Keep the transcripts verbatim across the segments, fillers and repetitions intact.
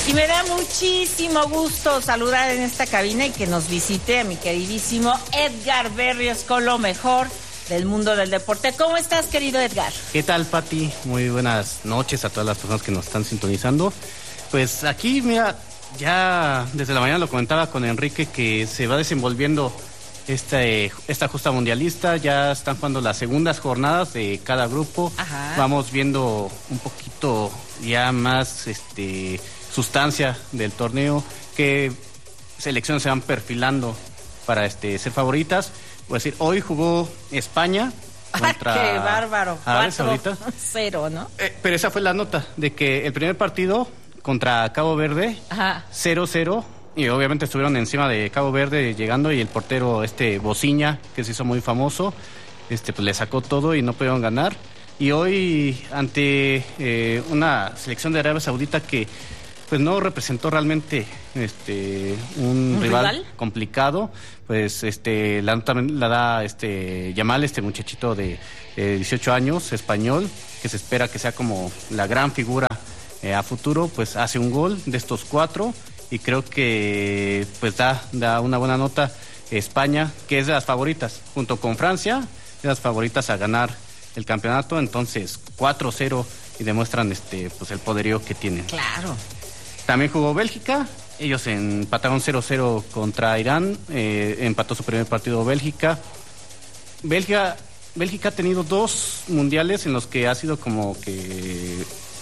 Y me da muchísimo gusto saludar en esta cabina y que nos visite a mi queridísimo Edgar Berrios con lo mejor del mundo del deporte. ¿Cómo estás, querido Edgar? ¿Qué tal, Pati? Muy buenas noches a todas las personas que nos están sintonizando. Pues aquí, mira, ya desde la mañana lo comentaba con Enrique que se va desenvolviendo esta, esta justa mundialista. Ya están jugando las segundas jornadas de cada grupo. Ajá. Vamos viendo un poquito ya más este sustancia del torneo, qué selecciones se van perfilando para este ser favoritas. Voy a decir, hoy jugó España contra... ¡Qué bárbaro! cuatro cero, ¿no? Eh, pero esa fue la nota, de que el primer partido contra Cabo Verde, cero cero, y obviamente estuvieron encima de Cabo Verde llegando, y el portero este Bociña, que se hizo muy famoso, este pues le sacó todo y no pudieron ganar. Y hoy, ante eh, una selección de Arabia Saudita que pues no representó realmente este un, ¿Un rival, rival complicado, pues este la nota la da este Yamal, este muchachito de eh, dieciocho años, español, que se espera que sea como la gran figura eh, a futuro. Pues hace un gol de estos cuatro y creo que pues da, da una buena nota. España, que es de las favoritas, junto con Francia, de las favoritas a ganar el campeonato. Entonces cuatro cero y demuestran este pues el poderío que tienen. Claro. También jugó Bélgica, ellos empataron cero cero contra Irán, eh, empató su primer partido Bélgica. Bélgica. Bélgica ha tenido dos mundiales en los que ha sido como que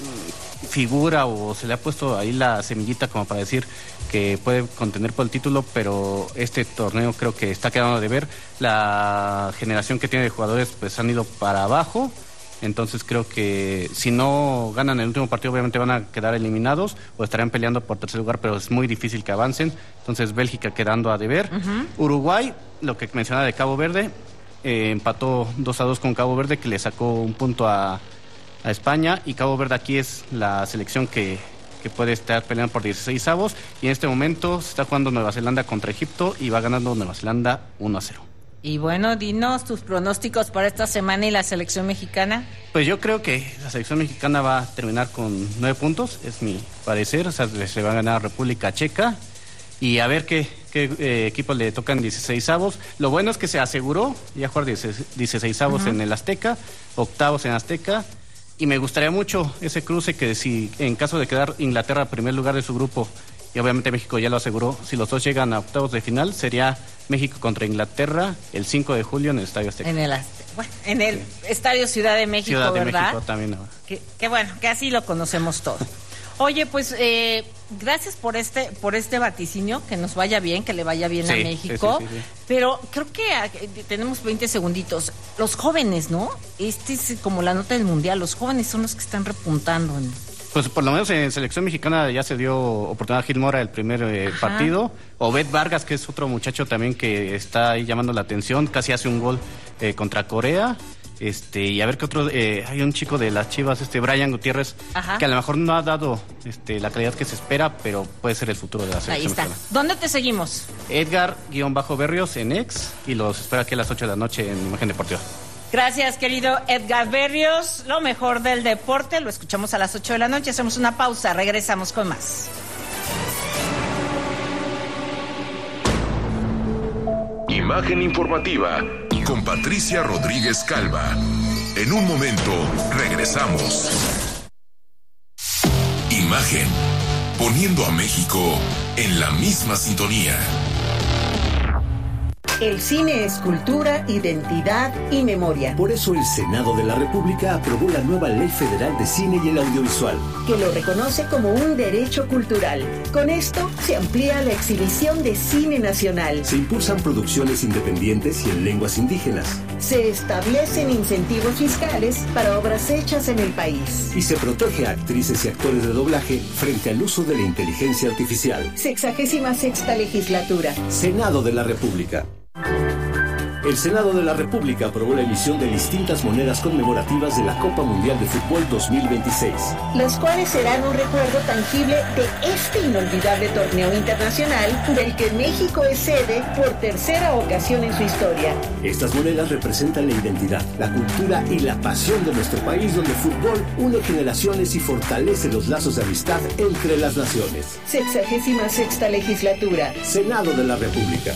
figura, o se le ha puesto ahí la semillita como para decir que puede contener por el título, pero este torneo creo que está quedando de ver. La generación que tiene de jugadores pues han ido para abajo. Entonces creo que si no ganan el último partido obviamente van a quedar eliminados o estarían peleando por tercer lugar, pero es muy difícil que avancen. Entonces Bélgica quedando a deber. Uh-huh. Uruguay, lo que mencionaba de Cabo Verde, eh, empató dos a dos con Cabo Verde, que le sacó un punto a, a España, y Cabo Verde aquí es la selección que, que puede estar peleando por dieciséis avos, y en este momento se está jugando Nueva Zelanda contra Egipto y va ganando Nueva Zelanda uno a cero. Y bueno, dinos tus pronósticos para esta semana y la selección mexicana. Pues yo creo que la selección mexicana va a terminar con nueve puntos, es mi parecer. O sea, se va a ganar República Checa y a ver qué, qué eh, equipos le tocan dieciséis avos. Lo bueno es que se aseguró ya jugar dieciséis avos uh-huh. en el Azteca, octavos en Azteca. Y me gustaría mucho ese cruce, que si en caso de quedar Inglaterra en primer lugar de su grupo, y obviamente México ya lo aseguró, si los dos llegan a octavos de final, sería México contra Inglaterra el cinco de julio en el Estadio Azteca. En el, bueno, en el sí. Estadio Ciudad de México, Ciudad de ¿verdad? México también. ¿No? Que, que bueno, que así lo conocemos todo. Oye, pues eh, gracias por este por este vaticinio, que nos vaya bien, que le vaya bien sí, a México. Sí, sí, sí, sí. Pero creo que eh, tenemos veinte segunditos. Los jóvenes, ¿no? Este es como la nota del mundial. Los jóvenes son los que están repuntando en... Pues por lo menos en selección mexicana ya se dio oportunidad a Gil Mora el primer eh, partido. Obed Vargas, que es otro muchacho también que está ahí llamando la atención, casi hace un gol eh, contra Corea. Este, y a ver qué otro, eh, hay un chico de las Chivas, este Brian Gutiérrez, Ajá. que a lo mejor no ha dado este, la calidad que se espera, pero puede ser el futuro de la selección. Ahí está. mexicana. ¿Dónde te seguimos? Edgar-Berrios en X, y los espero aquí a las ocho de la noche en Imagen Deportiva. Gracias, querido Edgar Berrios. Lo mejor del deporte, lo escuchamos a las ocho de la noche. Hacemos una pausa, regresamos con más. Imagen informativa con Patricia Rodríguez Calva. En un momento, regresamos. Imagen, poniendo a México en la misma sintonía. El cine es cultura, identidad y memoria. Por eso el Senado de la República aprobó la nueva Ley Federal de Cine y el Audiovisual, que lo reconoce como un derecho cultural. Con esto se amplía la exhibición de cine nacional. Se impulsan producciones independientes y en lenguas indígenas. Se establecen incentivos fiscales para obras hechas en el país. Y se protege a actrices y actores de doblaje frente al uso de la inteligencia artificial. Sexagésima sexta legislatura. Senado de la República. El Senado de la República aprobó la emisión de distintas monedas conmemorativas de la Copa Mundial de Fútbol dos mil veintiséis. Las cuales serán un recuerdo tangible de este inolvidable torneo internacional del que México es sede por tercera ocasión en su historia. Estas monedas representan la identidad, la cultura y la pasión de nuestro país, donde el fútbol une generaciones y fortalece los lazos de amistad entre las naciones. Sexagésima sexta legislatura. Senado de la República.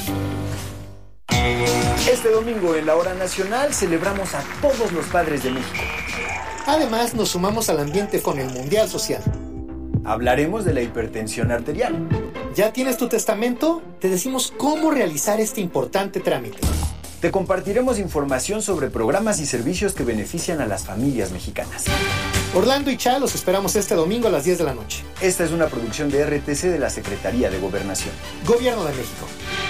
Este domingo en la Hora Nacional celebramos a todos los padres de México. Además, nos sumamos al ambiente con el Mundial Social. Hablaremos de la hipertensión arterial. ¿Ya tienes tu testamento? Te decimos cómo realizar este importante trámite. Te compartiremos información sobre programas y servicios que benefician a las familias mexicanas. Orlando y Cha los esperamos este domingo a las diez de la noche. Esta es una producción de R T C de la Secretaría de Gobernación. Gobierno de México.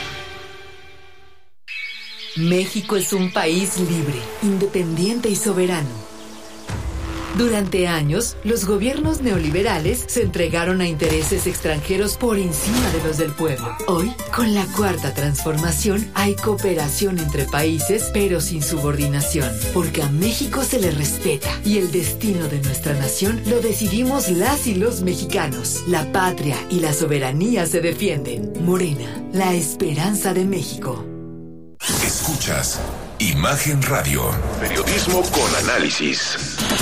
México es un país libre, independiente y soberano. Durante años, los gobiernos neoliberales se entregaron a intereses extranjeros por encima de los del pueblo. Hoy, con la Cuarta Transformación, hay cooperación entre países, pero sin subordinación, porque a México se le respeta y el destino de nuestra nación lo decidimos las y los mexicanos. La patria y la soberanía se defienden. Morena, la esperanza de México. Escuchas Imagen Radio. Periodismo con análisis.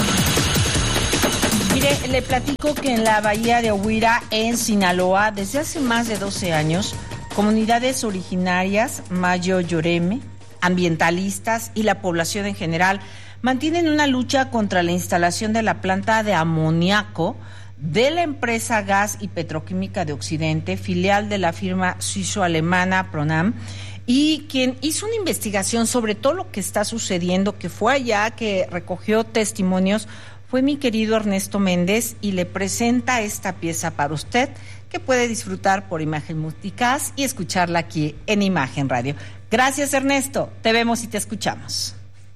Mire, le platico que en la bahía de Oguira, en Sinaloa, desde hace más de doce años, comunidades originarias, Mayo Yoreme, ambientalistas y la población en general mantienen una lucha contra la instalación de la planta de amoníaco de la empresa Gas y Petroquímica de Occidente, filial de la firma suizo-alemana Pronam, y quien hizo una investigación sobre todo lo que está sucediendo, que fue allá, que recogió testimonios, fue mi querido Ernesto Méndez, y le presenta esta pieza para usted, que puede disfrutar por Imagen Multicast y escucharla aquí en Imagen Radio. Gracias, Ernesto. Te vemos y te escuchamos.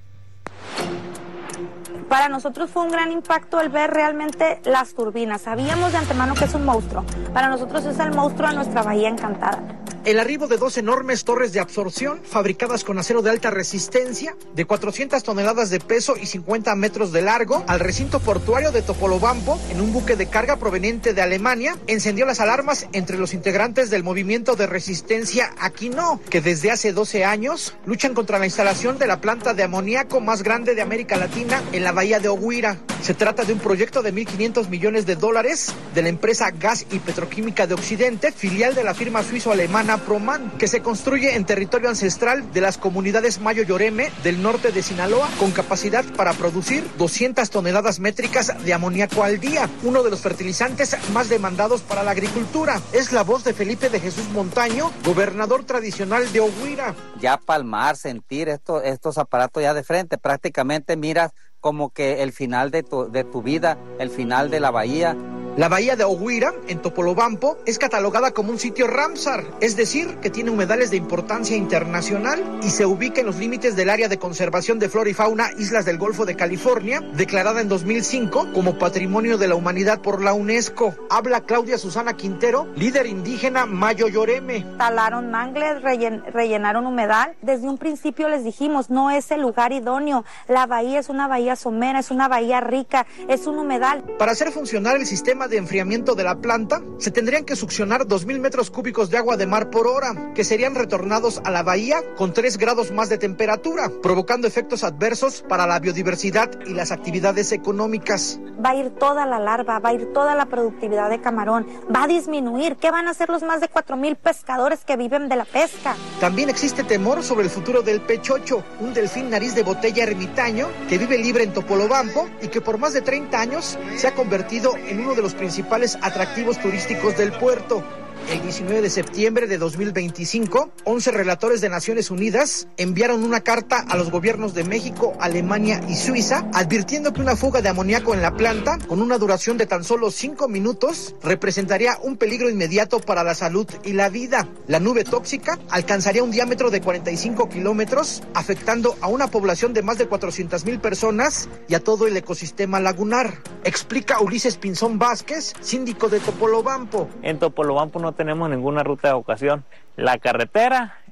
Para nosotros fue un gran impacto el ver realmente las turbinas. Sabíamos de antemano que es un monstruo. Para nosotros es el monstruo de nuestra Bahía Encantada. El arribo de dos enormes torres de absorción fabricadas con acero de alta resistencia, de cuatrocientas toneladas de peso y cincuenta metros de largo, al recinto portuario de Topolobampo, en un buque de carga proveniente de Alemania, encendió las alarmas entre los integrantes del movimiento de resistencia Aquino, que desde hace doce años luchan contra la instalación de la planta de amoníaco más grande de América Latina en la bahía de Oguira. Se trata de un proyecto de mil quinientos millones de dólares de la empresa Gas y Petroquímica de Occidente, filial de la firma suizo-alemana Proman, que se construye en territorio ancestral de las comunidades Mayo Yoreme del norte de Sinaloa, con capacidad para producir doscientas toneladas métricas de amoníaco al día, uno de los fertilizantes más demandados para la agricultura. Es la voz de Felipe de Jesús Montaño, gobernador tradicional de Oguira. Ya palmar, sentir esto, estos aparatos ya de frente, prácticamente miras como que el final de tu, de tu vida, el final de la bahía. La bahía de Oguira, en Topolobampo, es catalogada como un sitio Ramsar, es decir, que tiene humedales de importancia internacional y se ubica en los límites del área de conservación de flora y fauna Islas del Golfo de California, declarada en dos mil cinco como Patrimonio de la Humanidad por la UNESCO. Habla Claudia Susana Quintero, líder indígena Mayo Yoreme. Talaron mangles, rellen, rellenaron humedal. Desde un principio les dijimos, no es el lugar idóneo. La bahía es una bahía somera, es una bahía rica, es un humedal. Para hacer funcionar el sistema de enfriamiento de la planta, se tendrían que succionar dos mil metros cúbicos de agua de mar por hora, que serían retornados a la bahía con tres grados más de temperatura, provocando efectos adversos para la biodiversidad y las actividades económicas. Va a ir toda la larva, va a ir toda la productividad de camarón, va a disminuir. ¿Qué van a hacer los más de cuatro mil pescadores que viven de la pesca? También existe temor sobre el futuro del pechocho, un delfín nariz de botella ermitaño que vive libre en Topolobampo y que por más de treinta años se ha convertido en uno de los principales atractivos turísticos del puerto. El diecinueve de septiembre de dos mil veinticinco, once relatores de Naciones Unidas enviaron una carta a los gobiernos de México, Alemania y Suiza, advirtiendo que una fuga de amoníaco en la planta, con una duración de tan solo cinco minutos, representaría un peligro inmediato para la salud y la vida. La nube tóxica alcanzaría un diámetro de cuarenta y cinco kilómetros, afectando a una población de más de cuatrocientas mil personas y a todo el ecosistema lagunar. Explica Ulises Pinzón Vázquez, síndico de Topolobampo. En Topolobampo no tenemos ninguna ruta de evacuación. La carretera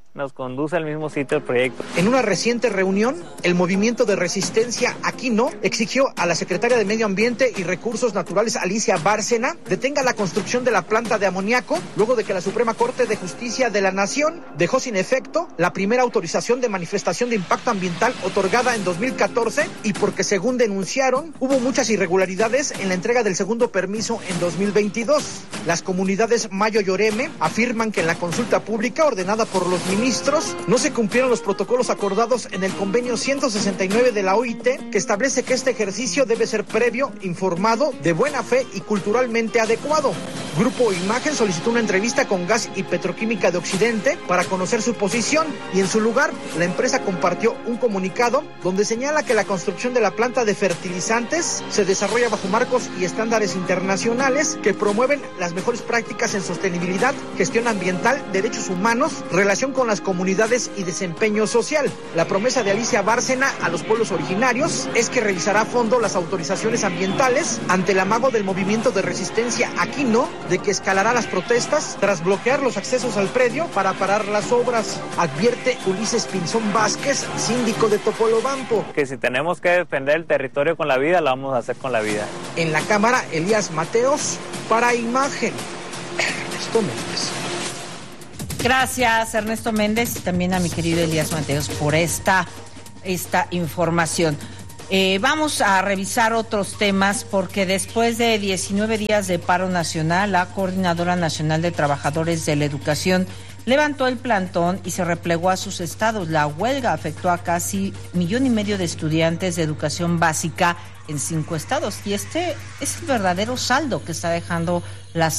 nos conduce al mismo sitio del proyecto. En una reciente reunión, el movimiento de resistencia Aquí No exigió a la secretaria de Medio Ambiente y Recursos Naturales, Alicia Bárcena, detenga la construcción de la planta de amoníaco, luego de que la Suprema Corte de Justicia de la Nación dejó sin efecto la primera autorización de manifestación de impacto ambiental otorgada en dos mil catorce y porque, según denunciaron, hubo muchas irregularidades en la entrega del segundo permiso en dos mil veintidós. Las comunidades Mayo y Oreme afirman que en la consulta pública ordenada por los ministros Ministros, no se cumplieron los protocolos acordados en el convenio ciento sesenta y nueve de la O I T, que establece que este ejercicio debe ser previo, informado, de buena fe y culturalmente adecuado. Grupo Imagen solicitó una entrevista con Gas y Petroquímica de Occidente para conocer su posición y en su lugar la empresa compartió un comunicado donde señala que la construcción de la planta de fertilizantes se desarrolla bajo marcos y estándares internacionales que promueven las mejores prácticas en sostenibilidad, gestión ambiental, derechos humanos, relación con las comunidades y desempeño social. La promesa de Alicia Bárcena a los pueblos originarios es que revisará a fondo las autorizaciones ambientales ante el amago del movimiento de resistencia Aquí No, de que escalará las protestas tras bloquear los accesos al predio para parar las obras, advierte Ulises Pinzón Vázquez, síndico de Topolobampo. Que si tenemos que defender el territorio con la vida, lo vamos a hacer con la vida. En la Cámara, Elías Mateos, para Imagen. Ernesto Méndez. Gracias, Ernesto Méndez, y también a mi querido Elías Mateos por esta, esta información. Eh, vamos a revisar otros temas porque después de diecinueve días de paro nacional, la Coordinadora Nacional de Trabajadores de la Educación levantó el plantón y se replegó a sus estados. La huelga afectó a casi millón y medio de estudiantes de educación básica en cinco estados y este es el verdadero saldo que está dejando las